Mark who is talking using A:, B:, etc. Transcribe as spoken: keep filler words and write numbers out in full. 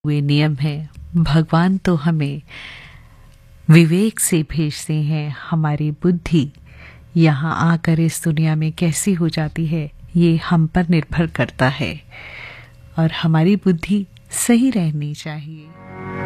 A: हुए नियम है। भगवान तो हमें विवेक से भेजते हैं, हमारी बुद्धि यहाँ आकर इस दुनिया में कैसी हो जाती है ये हम पर निर्भर करता है और हमारी बुद्धि सही रहनी चाहिए।